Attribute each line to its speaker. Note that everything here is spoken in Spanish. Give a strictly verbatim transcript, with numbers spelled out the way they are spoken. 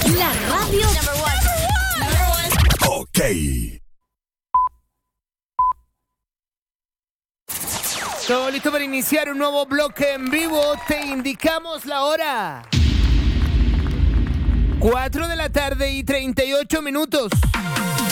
Speaker 1: La radio number one. Number one.
Speaker 2: Ok.
Speaker 3: Todo listo para iniciar un nuevo bloque en vivo. Te indicamos la hora. cuatro de la tarde y treinta y ocho minutos.